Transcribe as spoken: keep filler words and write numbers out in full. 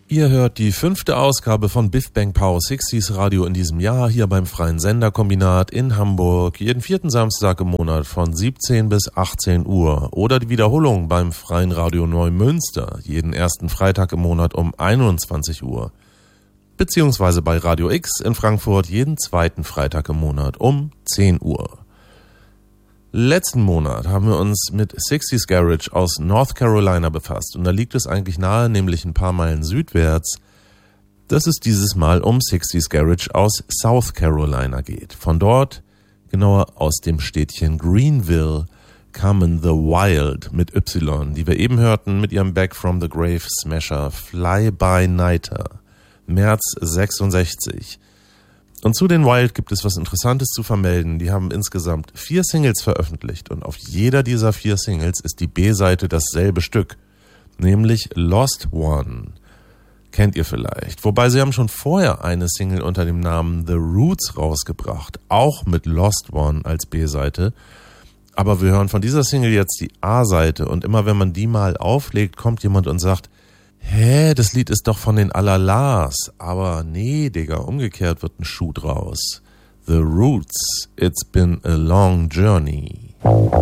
Ihr hört die fünfte Ausgabe von Biff Bang Pow sechziger Radio in diesem Jahr hier beim Freien Senderkombinat in Hamburg. Jeden vierten Samstag im Monat von siebzehn bis achtzehn Uhr. Oder die Wiederholung beim Freien Radio Neumünster jeden ersten Freitag im Monat um einundzwanzig Uhr. Beziehungsweise bei Radio X in Frankfurt jeden zweiten Freitag im Monat um zehn Uhr. Letzten Monat haben wir uns mit sechziger Garage aus North Carolina befasst und da liegt es eigentlich nahe, nämlich ein paar Meilen südwärts, dass es dieses Mal um sechziger Garage aus South Carolina geht. Von dort, genauer aus dem Städtchen Greenville, kamen The Wild mit Y, die wir eben hörten mit ihrem Back from the Grave Smasher Fly By Nighter, März sechsundsechzig. Und zu den Wild gibt es was Interessantes zu vermelden. Die haben insgesamt vier Singles veröffentlicht und auf jeder dieser vier Singles ist die B-Seite dasselbe Stück, nämlich Lost One. Kennt ihr vielleicht. Wobei sie haben schon vorher eine Single unter dem Namen The Roots rausgebracht, auch mit Lost One als B-Seite. Aber wir hören von dieser Single jetzt die A-Seite und immer wenn man die mal auflegt, kommt jemand und sagt, hä, das Lied ist doch von den Alalas. Aber nee, Digga, umgekehrt wird ein Schuh draus. The Roots, it's been a long journey.